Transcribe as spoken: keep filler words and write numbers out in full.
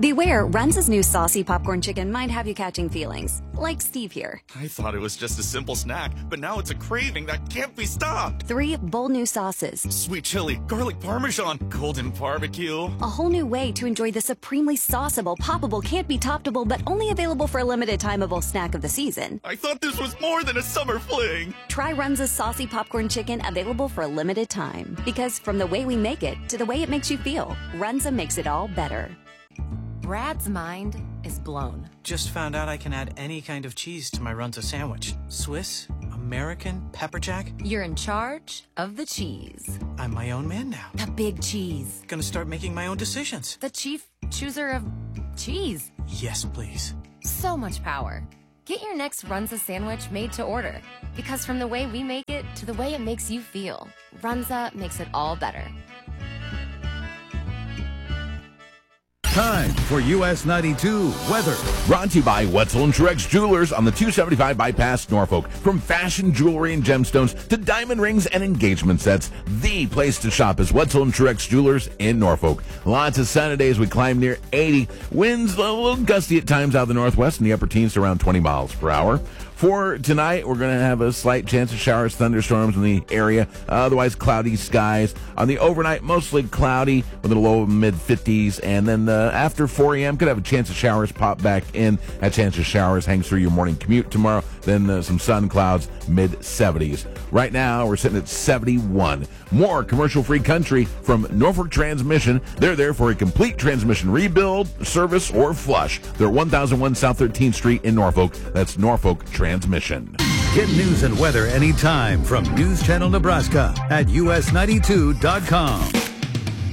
Beware, Runza's new saucy popcorn chicken might have you catching feelings, like Steve here. I thought it was just a simple snack, but now it's a craving that can't be stopped. Three bold new sauces. Sweet chili, garlic parmesan, golden barbecue. A whole new way to enjoy the supremely sauceable, poppable, can't be toppable, but only available for a limited timeable snack of the season. I thought this was more than a summer fling. Try Runza's saucy popcorn chicken, available for a limited time. Because from the way we make it to the way it makes you feel, Runza makes it all better. Brad's mind is blown. Just found out I can add any kind of cheese to my Runza sandwich. Swiss, American, pepper jack. You're in charge of the cheese. I'm my own man now. The big cheese. Gonna start making my own decisions. The chief chooser of cheese. Yes, please. So much power. Get your next Runza sandwich made to order. Because from the way we make it to the way it makes you feel, Runza makes it all better. Time for U S ninety-two weather. Brought to you by Wetzel and Truex Jewelers on the two seventy-five bypass Norfolk. From fashion jewelry and gemstones to diamond rings and engagement sets, the place to shop is Wetzel and Truex Jewelers in Norfolk. Lots of sunny days. We climb near eighty. Winds a little gusty at times out of the northwest in the upper teens to around twenty miles per hour. For tonight, we're going to have a slight chance of showers, thunderstorms in the area. Otherwise, cloudy skies. On the overnight, mostly cloudy with a low mid fifties. And then uh, after four a.m., could have a chance of showers pop back in. That chance of showers hangs through your morning commute tomorrow. Then uh, some sun clouds, mid seventies. Right now, we're sitting at seventy-one. More commercial-free country from Norfolk Transmission. They're there for a complete transmission rebuild, service, or flush. They're at one thousand one South thirteenth Street in Norfolk. That's Norfolk Transmission. Get news and weather anytime from News Channel Nebraska at U S ninety-two dot com.